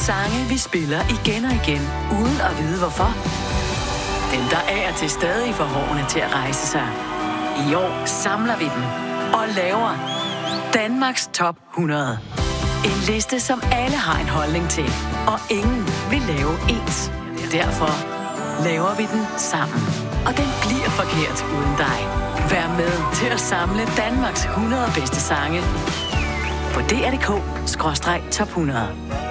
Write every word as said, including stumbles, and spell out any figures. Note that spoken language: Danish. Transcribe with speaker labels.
Speaker 1: Sange, vi spiller igen og igen, uden at vide hvorfor. Dem, der af og til stadig får hårene til at rejse sig. I år samler vi dem og laver Danmarks Top hundrede. En liste, som alle har en holdning til, og ingen vil lave ens. Derfor laver vi den sammen. Og den bliver forkert uden dig. Vær med til at samle Danmarks hundrede bedste sange på d r punktum d k skråstreg top hundrede.